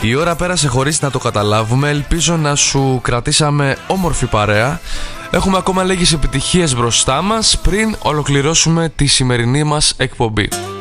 Η ώρα πέρασε χωρίς να το καταλάβουμε. Ελπίζω να σου κρατήσαμε όμορφη παρέα. Έχουμε ακόμα λίγες επιτυχίες μπροστά μας πριν ολοκληρώσουμε τη σημερινή μας εκπομπή.